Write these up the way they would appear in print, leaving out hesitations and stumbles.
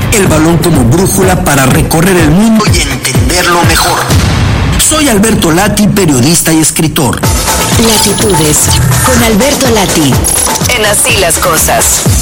el balón como brújula para recorrer el mundo y entenderlo mejor. Soy Alberto Lati, periodista y escritor. Latitudes, con Alberto Lati, en Así las Cosas.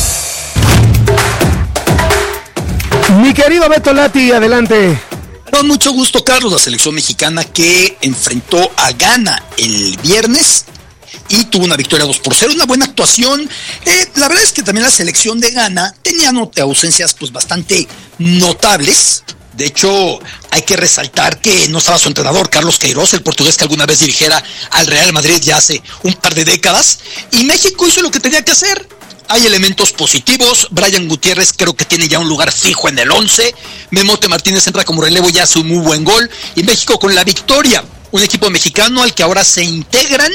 Mi querido Beto Lati, adelante. Con mucho gusto, Carlos. La selección mexicana que enfrentó a Ghana el viernes y tuvo una victoria 2-0, una buena actuación. La verdad es que también la selección de Ghana tenía ausencias pues bastante notables. De hecho, hay que resaltar que no estaba su entrenador, Carlos Queiroz, el portugués que alguna vez dirigiera al Real Madrid ya hace un par de décadas, y México hizo lo que tenía que hacer. Hay elementos positivos. Brian Gutiérrez creo que tiene ya un lugar fijo en el 11. Memote Martínez entra como relevo y hace un muy buen gol. Y México con la victoria. Un equipo mexicano al que ahora se integran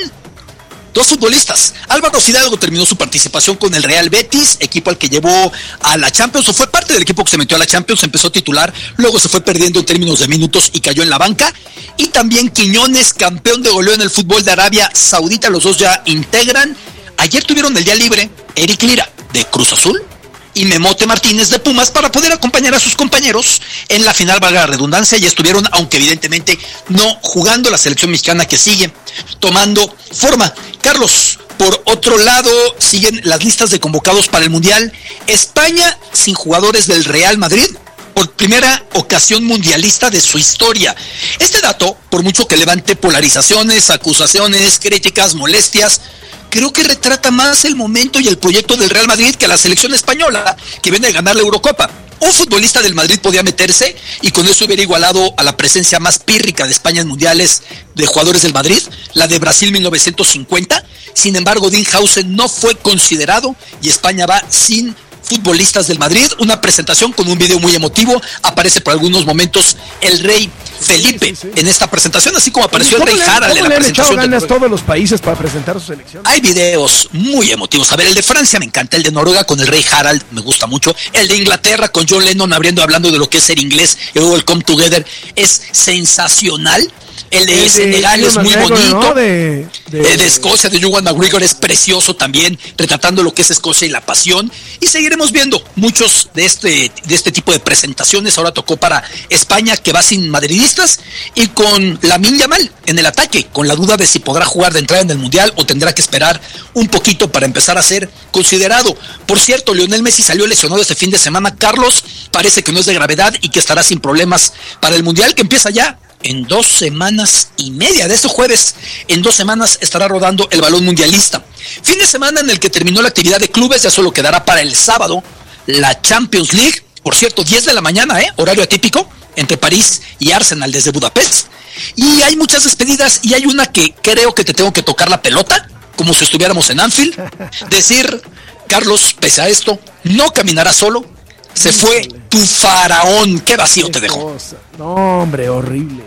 dos futbolistas. Álvaro Fidalgo terminó su participación con el Real Betis, equipo al que llevó a la Champions, o fue parte del equipo que se metió a la Champions, empezó titular, luego se fue perdiendo en términos de minutos y cayó en la banca. Y también Quiñones, campeón de goleo en el fútbol de Arabia Saudita, los dos ya integran. Ayer tuvieron el día libre Eric Lira, de Cruz Azul, y Memote Martínez, de Pumas, para poder acompañar a sus compañeros en la final, valga la redundancia, y estuvieron, aunque evidentemente no jugando, la selección mexicana que sigue tomando forma. Carlos, por otro lado, siguen las listas de convocados para el Mundial. España sin jugadores del Real Madrid, por primera ocasión mundialista de su historia. Este dato, por mucho que levante polarizaciones, acusaciones, críticas, molestias, creo que retrata más el momento y el proyecto del Real Madrid que la selección española, que viene a ganar la Eurocopa. Un futbolista del Madrid podía meterse y con eso hubiera igualado a la presencia más pírrica de España en mundiales de jugadores del Madrid, la de Brasil 1950. Sin embargo, Dean Hausen no fue considerado y España va sin futbolistas del Madrid. Una presentación con un video muy emotivo. Aparece por algunos momentos el rey Felipe en esta presentación, así como apareció el rey Harald en la presentación. ¿Cómo le han echado ganas todos los países para presentar su selección? Hay videos muy emotivos. A ver, el de Francia me encanta, el de Noruega con el rey Harald me gusta mucho, el de Inglaterra con John Lennon hablando de lo que es ser inglés, el Welcome Together, es sensacional. El de Senegal es muy bonito, ¿no? De Escocia, de Ewan McGregor, es precioso también, retratando lo que es Escocia y la pasión. Y seguiremos viendo muchos de este tipo de presentaciones. Ahora tocó para España, que va sin madridistas, y con Lamine Yamal en el ataque, con la duda de si podrá jugar de entrada en el Mundial o tendrá que esperar un poquito para empezar a ser considerado. Por cierto, Lionel Messi salió lesionado este fin de semana. Carlos, parece que no es de gravedad y que estará sin problemas para el Mundial, que empieza ya en 2 semanas y media. De este jueves, en 2 semanas estará rodando el balón mundialista. Fin de semana en el que terminó la actividad de clubes, ya solo quedará para el sábado la Champions League. Por cierto, 10 de la mañana, horario atípico, entre París y Arsenal desde Budapest. Y hay muchas despedidas y hay una que creo que te tengo que tocar la pelota, como si estuviéramos en Anfield. Decir, Carlos, pese a esto, no caminará solo. Se fue tu faraón. Qué vacío te dejó. No, hombre, horrible.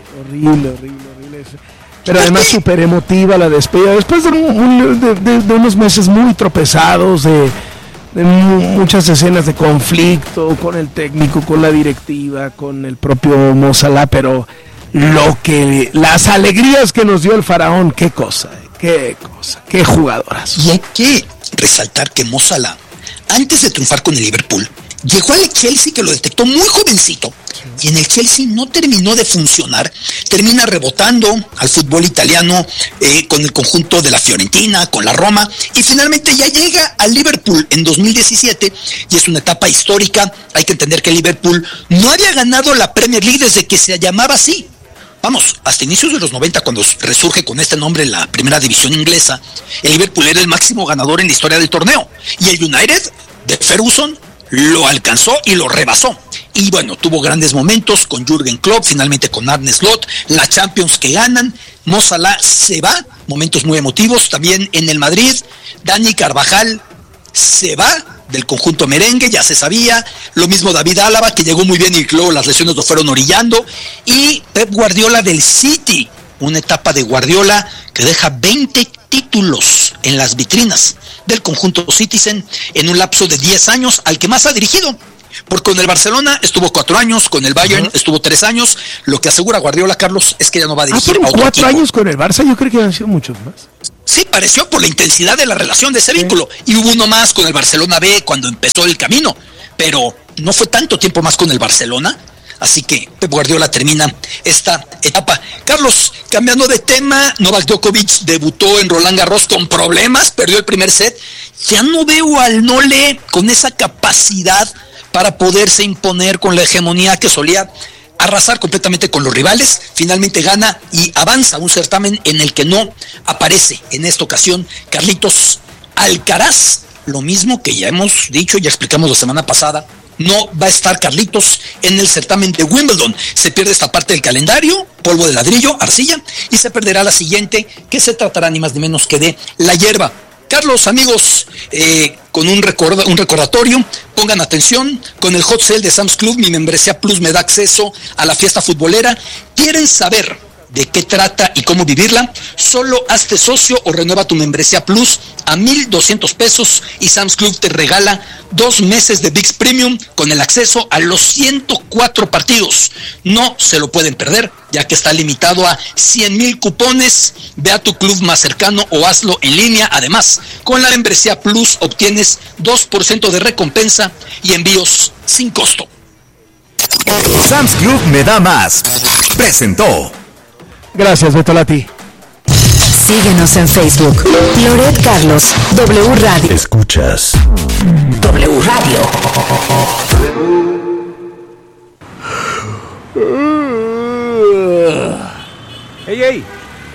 Pero además súper emotiva la despedida. Después de unos meses muy tropezados, de muchas escenas de conflicto con el técnico, con la directiva, con el propio Mo Salah, pero las alegrías que nos dio el faraón, qué jugadoras. Y hay que resaltar que Mo Salah, antes de triunfar con el Liverpool, llegó al Chelsea, que lo detectó muy jovencito, y en el Chelsea no terminó de funcionar. Termina rebotando al fútbol italiano con el conjunto de la Fiorentina, con la Roma, y finalmente ya llega al Liverpool en 2017, y es una etapa histórica. Hay que entender que el Liverpool no había ganado la Premier League desde que se llamaba así. Vamos, hasta inicios de los 90, cuando resurge con este nombre la primera división inglesa, el Liverpool era el máximo ganador en la historia del torneo, y el United de Ferguson lo alcanzó y lo rebasó. Y bueno, tuvo grandes momentos con Jürgen Klopp, finalmente con Arne Slot, la Champions que ganan. Mo Salah se va, momentos muy emotivos. También en el Madrid, Dani Carvajal se va del conjunto merengue, ya se sabía. Lo mismo David Álava, que llegó muy bien y luego las lesiones lo fueron orillando. Y Pep Guardiola del City, una etapa de Guardiola que deja 20 títulos en las vitrinas del conjunto Citizen en un lapso de 10 años, al que más ha dirigido. Porque con el Barcelona estuvo 4 años, con el Bayern estuvo 3 años. Lo que asegura Guardiola, Carlos, es que ya no va a dirigir a otro 4 años con el Barça, yo creo que han sido muchos más. Sí, pareció por la intensidad de la relación de ese vínculo. Y hubo uno más con el Barcelona B cuando empezó el camino pero no fue tanto tiempo más con el Barcelona. Así que Pep Guardiola termina esta etapa. Carlos, cambiando de tema, Novak Djokovic debutó en Roland Garros con problemas, perdió el primer set. Ya no veo al Nole con esa capacidad para poderse imponer con la hegemonía que solía arrasar completamente con los rivales. Finalmente gana y avanza a un certamen en el que no aparece en esta ocasión Carlitos Alcaraz. Lo mismo que ya hemos dicho, ya explicamos la semana pasada. No va a estar Carlitos en el certamen de Wimbledon. Se pierde esta parte del calendario, polvo de ladrillo, arcilla, y se perderá la siguiente, que se tratará ni más ni menos que de la hierba. Carlos, amigos, con un recordatorio, pongan atención, con el Hot Sale de Sam's Club, mi membresía Plus me da acceso a la fiesta futbolera. ¿Quieren saber de qué trata y cómo vivirla? Solo hazte socio o renueva tu membresía Plus a $1,200 y Sam's Club te regala 2 meses de ViX Premium con el acceso a los 104 partidos. No se lo pueden perder, ya que está limitado a 100,000 cupones. Ve a tu club más cercano o hazlo en línea. Además, con la membresía Plus obtienes 2% de recompensa y envíos sin costo. Sam's Club me da más. Presentó. Gracias, Beto Lati. Síguenos en Facebook. Loret Carlos, W Radio. Escuchas W Radio. ¡Ey!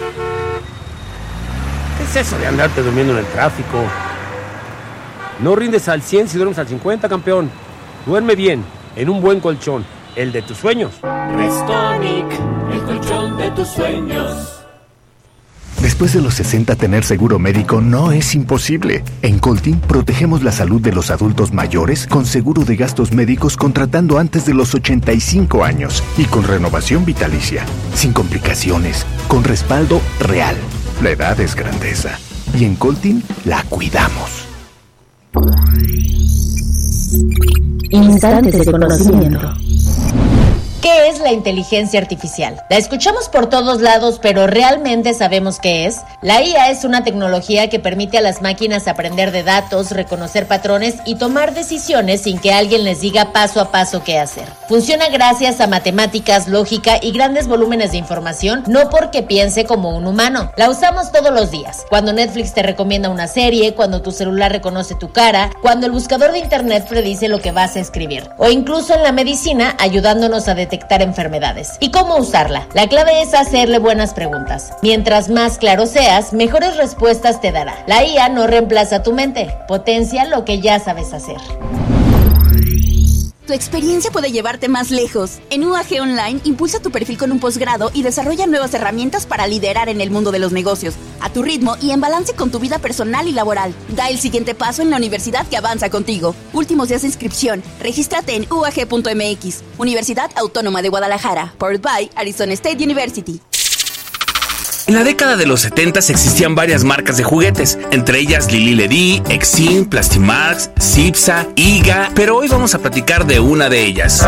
¿Qué es eso de andarte durmiendo en el tráfico? No rindes al 100 si duermes al 50, campeón. Duerme bien, en un buen colchón, el de tus sueños. Restonic, el colchón de tus sueños. Después de los 60, tener seguro médico no es imposible. En Coltin protegemos la salud de los adultos mayores con seguro de gastos médicos contratando antes de los 85 años y con renovación vitalicia, sin complicaciones, con respaldo real. La edad es grandeza y en Coltin la cuidamos. Instantes de conocimiento. ¿Qué es la inteligencia artificial? La escuchamos por todos lados, pero ¿realmente sabemos qué es? La IA es una tecnología que permite a las máquinas aprender de datos, reconocer patrones y tomar decisiones sin que alguien les diga paso a paso qué hacer. Funciona gracias a matemáticas, lógica y grandes volúmenes de información, no porque piense como un humano. La usamos todos los días. Cuando Netflix te recomienda una serie, cuando tu celular reconoce tu cara, cuando el buscador de internet predice lo que vas a escribir, o incluso en la medicina ayudándonos a detectar enfermedades. ¿Y cómo usarla? La clave es hacerle buenas preguntas. Mientras más claro seas, mejores respuestas te dará. La IA no reemplaza tu mente, potencia lo que ya sabes hacer. Tu experiencia puede llevarte más lejos. En UAG Online, impulsa tu perfil con un posgrado y desarrolla nuevas herramientas para liderar en el mundo de los negocios, a tu ritmo y en balance con tu vida personal y laboral. Da el siguiente paso en la universidad que avanza contigo. Últimos días de inscripción. Regístrate en uag.mx. Universidad Autónoma de Guadalajara. Powered by Arizona State University. En la década de los 70 existían varias marcas de juguetes, entre ellas Lili Ledy, Exim, Plastimax, Cipsa, Iga, pero hoy vamos a platicar de una de ellas.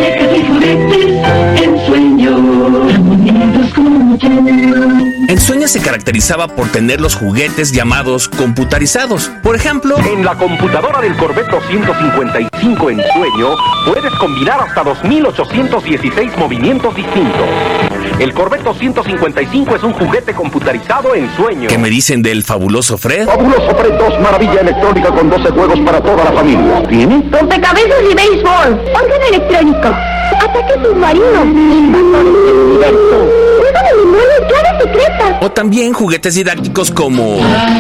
Ensueño se caracterizaba por tener los juguetes llamados computarizados. Por ejemplo, en la computadora del Corvette 255 Ensueño puedes combinar hasta 2,816 movimientos distintos. El Corvette 255 es un juguete computarizado Ensueño. ¿Qué me dicen del fabuloso Fred? Fabuloso Fred 2, maravilla electrónica con 12 juegos para toda la familia. ¿Tiene? Rompecabezas y béisbol. Órgano electrónico. Ataque submarino. Invasores del universo. Juego de limones, claves secretas. O también juguetes didácticos como